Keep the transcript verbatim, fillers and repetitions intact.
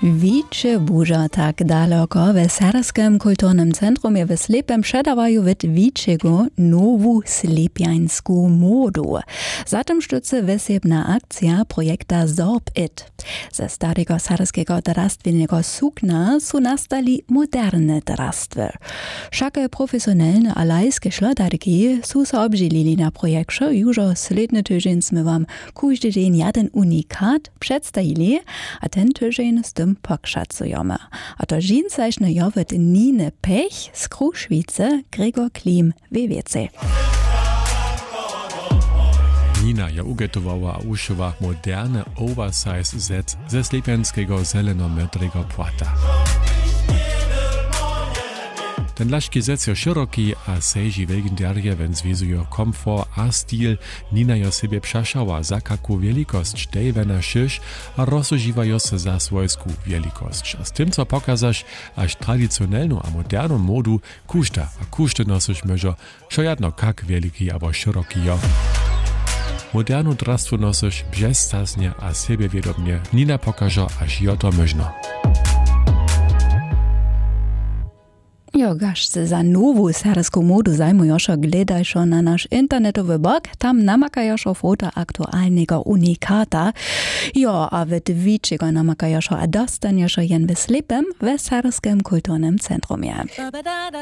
Wicze burza tak daleko w Serskim kulturnym centrum w Slepem przedawają w Wiczego nową slepiańską modu. Zatem sztuce wysebna akcja projekta Zorb It. Ze starego serskiego drastwiennego sukna są nastali moderne drastwy. Wszakie profesjonalne a lajskie szladarki są się obdzielili na projekcie. Już sledny tydzień sme wam każdy dzień jeden unikat przedstawili, a ten tydzień z tym pokrzacujemy. A to dżinsajszny jowet Nine Pech z Kruszwice, Gregor Klim, W W C. Nina je ugetowała a uszyła moderne oversize set ze slepianskiego zelenometrego płata. Ten laszki zec je szeroki a seži legendarje, wenn zvezuje komfort a stil. Nina jo sobie przeszała za kaku wielikość dejwena szysz a rozsuživa jo se za swojsku wielikość. A z tym co pokazasz, aż tradycjonalną a moderną modu kuszta a kuszty nosisz może, šo jedno kak wielki abo szeroki jo. Modernu drastwu nosisz bžestasnie a sebievědomnie. Nina pokaże, aż jo to można. Jo, gašce za novu sersku modu zajmujošo gledajšo na naš internetowy blog, tam namakajošo foto aktualnego unikata. Jo, a v Wiczego namakajošo a dostanjošo jen v Slepem v Serskim kulturnym centrumie.